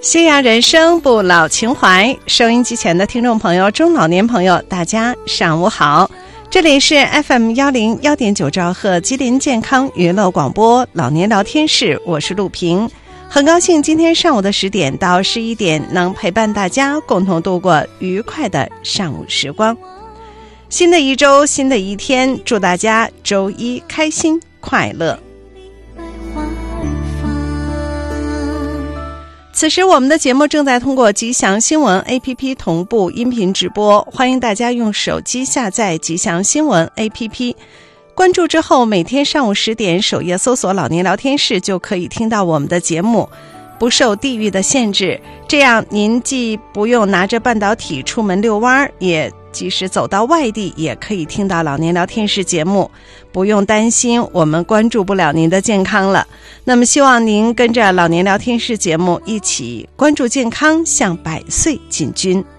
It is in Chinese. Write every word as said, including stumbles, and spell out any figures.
西洋人生不老情怀，收音机前的听众朋友、中老年朋友，大家上午好，这里是 F M 一零一点九兆赫吉林健康娱乐广播老年聊天室，我是陆平，很高兴今天上午的十点到十一点能陪伴大家共同度过愉快的上午时光。新的一周，新的一天，祝大家周一开心快乐。此时我们的节目正在通过吉祥新闻 A P P 同步音频直播，欢迎大家用手机下载吉祥新闻 A P P， 关注之后每天上午十点首页搜索老年聊天室就可以听到我们的节目，不受地域的限制，这样您既不用拿着半导体出门遛弯，也即使走到外地也可以听到老年聊天室节目，不用担心我们关注不了您的健康了。那么希望您跟着老年聊天室节目一起关注健康，向百岁进军。